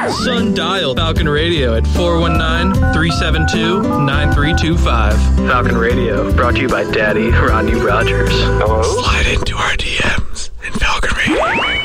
Sundial Falcon Radio at 419-372-9325. Falcon Radio, brought to you by Daddy Rodney Rogers. Hello? Slide into our DM.